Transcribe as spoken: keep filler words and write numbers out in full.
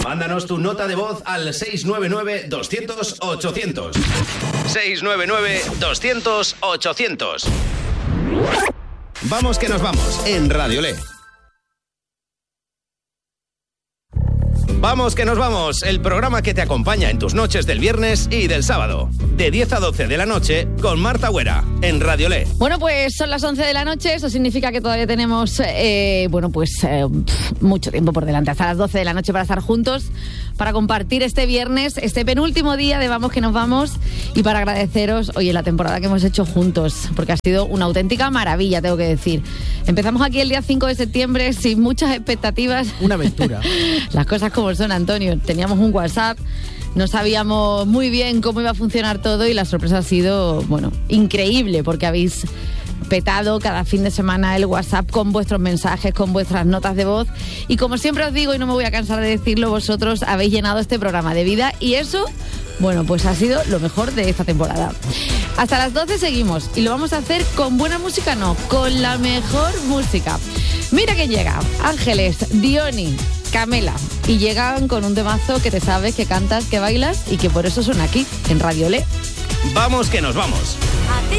Mándanos tu nota de voz al seis nueve nueve, doscientos, ochocientos. seis nueve nueve, doscientos, ochocientos. Vamos que nos vamos en Radiolé. Vamos que nos vamos, el programa que te acompaña en tus noches del viernes y del sábado, de diez a doce de la noche, con Marta Güera, en Radiolé. Bueno, pues son las once de la noche, eso significa que todavía tenemos, eh, bueno, pues eh, mucho tiempo por delante, hasta las doce de la noche para estar juntos, para compartir este viernes, este penúltimo día de Vamos que nos vamos, y para agradeceros, oye, la temporada que hemos hecho juntos, porque ha sido una auténtica maravilla, tengo que decir. Empezamos aquí el día cinco de septiembre sin muchas expectativas. Una aventura. Las cosas como son, Antonio. Teníamos un WhatsApp, no sabíamos muy bien cómo iba a funcionar todo y la sorpresa ha sido, bueno, increíble, porque habéis petado cada fin de semana el WhatsApp con vuestros mensajes, con vuestras notas de voz, y como siempre os digo, y no me voy a cansar de decirlo, vosotros habéis llenado este programa de vida, y eso, bueno, pues ha sido lo mejor de esta temporada. Hasta las doce seguimos, y lo vamos a hacer con buena música, no, con la mejor música. Mira que llega Ángeles, Diony, Camela, y llegan con un temazo que te sabes, que cantas, que bailas, y que por eso son aquí, en Radiolé. Vamos que nos vamos. Hace